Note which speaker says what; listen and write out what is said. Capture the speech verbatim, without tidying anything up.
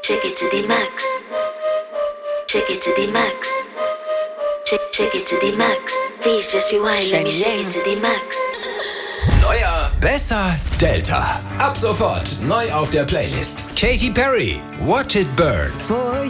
Speaker 1: Take it to the max. Take it to the max. Take, take it to the max. Please just rewind, let me take it to the max.
Speaker 2: Neuer, besser, Delta. Ab sofort neu auf der Playlist. Katy Perry, Watch It Burn.